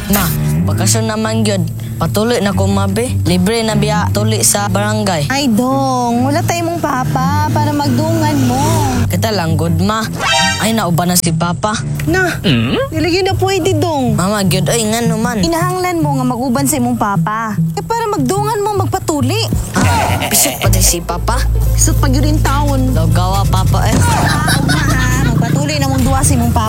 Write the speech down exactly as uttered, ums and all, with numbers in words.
Ma, bakasyon naman gyud. Patuloy na ko mabe. Libre na biya tuli sa barangay. Ay, dong. Wala tayo mong papa para magdungan mo. Kita lang good ma. Ay nauban na si Papa. Na, nilagyan na pwede, dong. Mama gyud ay ngano man. Inahanglan mo nga mag-uban sa imong papa. Eh, para magdungan mo, magpatuli. Ah, bisik pati si Papa. Isot pag yun taon. Logawa Papa eh. Ah, huwag na ha. Magpatuli na mong duwa sa imong papa.